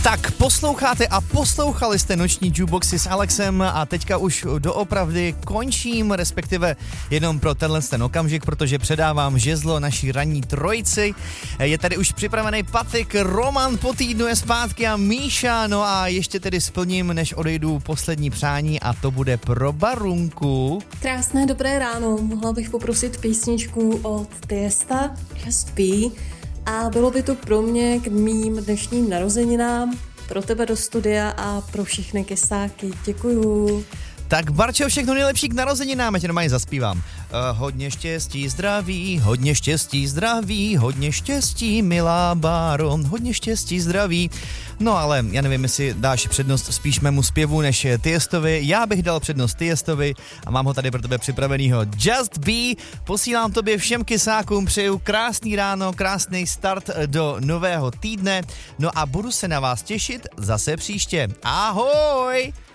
Tak posloucháte a poslouchali jste noční jukeboxy s Alexem a teďka už doopravdy končím, respektive jenom pro tenhle ten okamžik, protože předávám žezlo naší ranní trojici. Je tady už připravený Patrik, Roman po týdnu je zpátky a Míša, no a ještě tedy splním, než odejdu, poslední přání a to bude pro Barunku. Krásné dobré ráno, mohla bych poprosit písničku od Tiesta, Just Be, a bylo by to pro mě k mým dnešním narozeninám, pro tebe do studia a pro všechny kesáky. Děkuju. Tak Barčo, všechno nejlepší k narozeninám, já tě normálně zaspívám. Hodně štěstí, zdraví, hodně štěstí, zdraví, hodně štěstí, milá Báro, hodně štěstí, zdraví. No ale já nevím, jestli dáš přednost spíš mému zpěvu než Tiestovi. Já bych dal přednost Tiestovi a mám ho tady pro tebe připravenýho. Just Be, posílám tobě všem kysákům, přeju krásný ráno, krásný start do nového týdne. No a budu se na vás těšit zase příště. Ahoj!